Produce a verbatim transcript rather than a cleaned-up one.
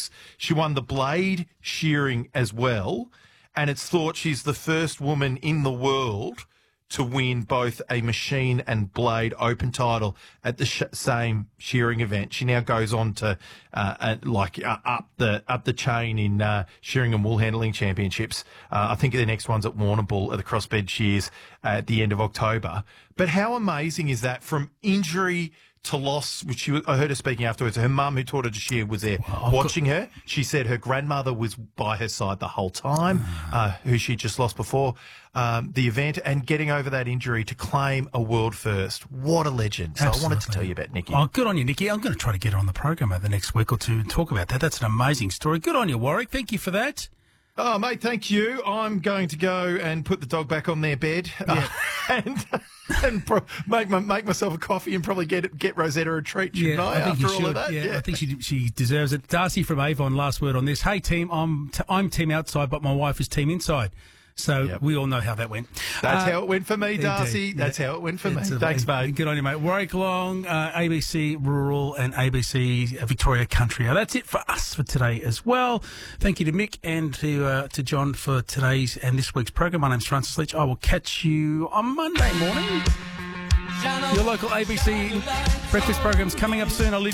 Championships. She won the blade shearing as well, and it's thought she's the first woman in the world to win both a machine and blade open title at the sh- same shearing event. She now goes on to uh, uh, like uh, up the up the chain in uh, shearing and wool handling championships. Uh, I think the next one's at Warrnambool at the crossbed shears uh, at the end of October. But how amazing is that, from injury to loss, which she, I heard her speaking afterwards. Her mum, who taught her to shear, was there well, watching got... her. She said her grandmother was by her side the whole time, uh, who she just lost before um, the event, and getting over that injury to claim a world first. What a legend. So Absolutely. I wanted to tell you about Nikki. Oh, good on you, Nikki. I'm going to try to get her on the program over the next week or two and talk about that. That's an amazing story. Good on you, Warwick. Thank you for that. Oh, mate, thank you. I'm going to go and put the dog back on their bed yeah. uh, and and pro- make my, make myself a coffee and probably get get Rosetta a treat, shouldn't yeah, I, I think after all should. of that? Yeah, yeah, I think she she deserves it. Darcy from Avon, last word on this. Hey, team, I'm, t- I'm team outside, but my wife is team inside. So yep. we all know how that went. That's uh, how it went for me, Darcy. Indeed. That's yeah. how it went for it's me. A, Thanks, mate. Good on you, mate. Warwick Long, uh, A B C Rural and A B C Victoria Country. Now, that's it for us for today as well. Thank you to Mick and to uh, to John for today's and this week's program. My name's Francis Leach. I will catch you on Monday morning. Your local A B C breakfast program's coming up soon. I'll leave